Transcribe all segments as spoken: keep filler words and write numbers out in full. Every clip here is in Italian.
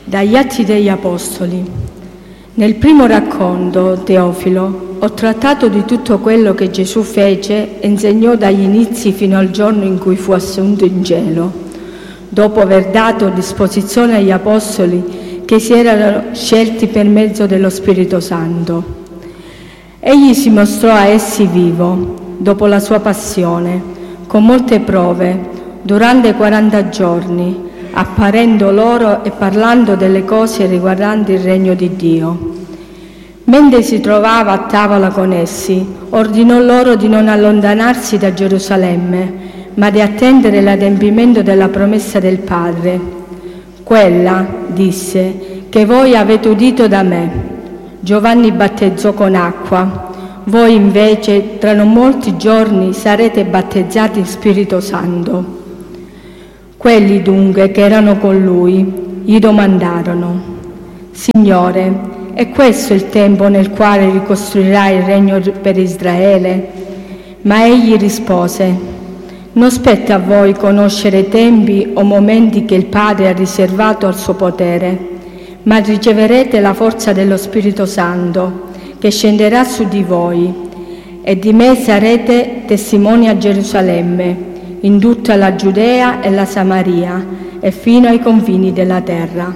Dagli Atti degli Apostoli. Nel primo racconto, Teofilo, ho trattato di tutto quello che Gesù fece e insegnò dagli inizi fino al giorno in cui fu assunto in cielo, dopo aver dato disposizione agli Apostoli che si erano scelti per mezzo dello Spirito Santo. Egli si mostrò a essi vivo, dopo la sua passione, con molte prove, durante quaranta giorni, apparendo loro e parlando delle cose riguardanti il regno di Dio. Mentre si trovava a tavola con essi, ordinò loro di non allontanarsi da Gerusalemme, ma di attendere l'adempimento della promessa del Padre. Quella, disse, che voi avete udito da me. Giovanni battezzò con acqua, voi invece tra non molti giorni sarete battezzati in Spirito Santo. Quelli dunque che erano con lui gli domandarono: Signore, è questo il tempo nel quale ricostruirai il regno per Israele? Ma egli rispose: non spetta a voi conoscere tempi o momenti che il Padre ha riservato al suo potere, ma riceverete la forza dello Spirito Santo che scenderà su di voi, e di me sarete testimoni a Gerusalemme, in tutta la Giudea e la Samaria e fino ai confini della terra.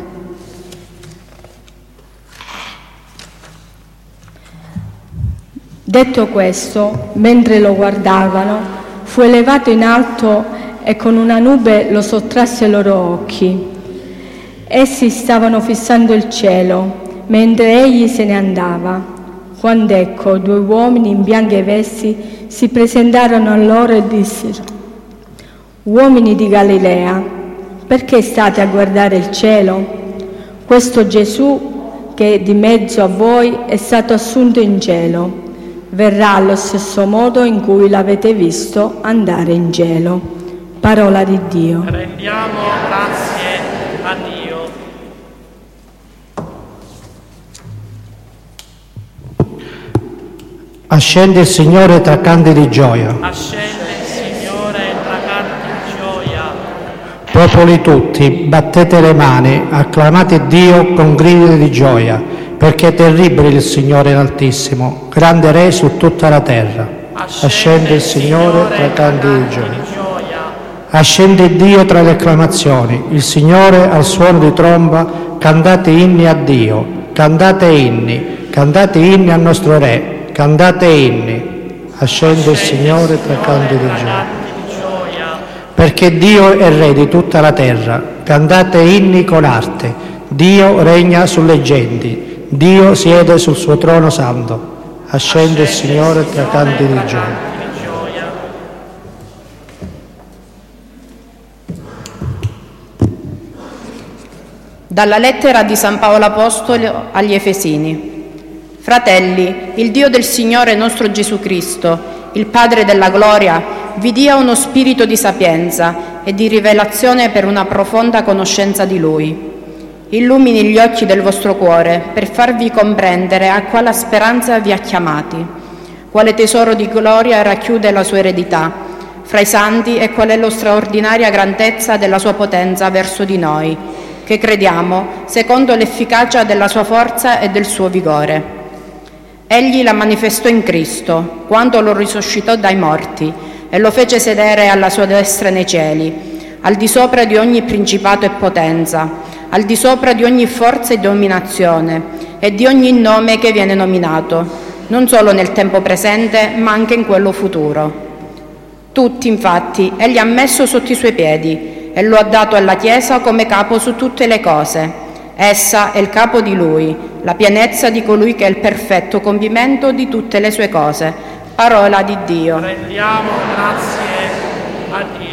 Detto questo, mentre lo guardavano, fu elevato in alto e con una nube lo sottrasse ai loro occhi. Essi stavano fissando il cielo, mentre egli se ne andava, quando ecco due uomini in bianche vesti si presentarono a loro e dissero: uomini di Galilea, perché state a guardare il cielo? Questo Gesù che è di mezzo a voi è stato assunto in cielo. Verrà allo stesso modo in cui l'avete visto andare in cielo. Parola di Dio. Rendiamo grazie a Dio. Ascende il Signore tra canti di gioia. Ascende Popoli tutti, battete le mani, acclamate Dio con grida di gioia, perché è terribile il Signore in altissimo, grande Re su tutta la terra. Ascende il Signore tra canti di gioia. Ascende Dio tra le acclamazioni, il Signore al suono di tromba, cantate inni a Dio, cantate inni, cantate inni al nostro Re, cantate inni. Ascende il Signore tra canti di gioia. Perché Dio è Re di tutta la terra, cantate inni con arte, Dio regna sulle genti, Dio siede sul suo trono santo, ascende il Signore tra canti di gioia. Dalla lettera di San Paolo Apostolo agli Efesini. Fratelli, il Dio del Signore nostro Gesù Cristo, il Padre della gloria, vi dia uno spirito di sapienza e di rivelazione per una profonda conoscenza di Lui. Illumini gli occhi del vostro cuore per farvi comprendere a quale speranza vi ha chiamati, quale tesoro di gloria racchiude la sua eredità fra i santi e qual è la straordinaria grandezza della sua potenza verso di noi, che crediamo secondo l'efficacia della sua forza e del suo vigore. Egli la manifestò in Cristo, quando lo risuscitò dai morti e lo fece sedere alla sua destra nei cieli, al di sopra di ogni principato e potenza, al di sopra di ogni forza e dominazione e di ogni nome che viene nominato, non solo nel tempo presente, ma anche in quello futuro. Tutti, infatti, egli ha messo sotto i suoi piedi e lo ha dato alla Chiesa come capo su tutte le cose. Essa è il capo di Lui, la pienezza di colui che è il perfetto compimento di tutte le sue cose. Parola di Dio. Rendiamo grazie a Dio.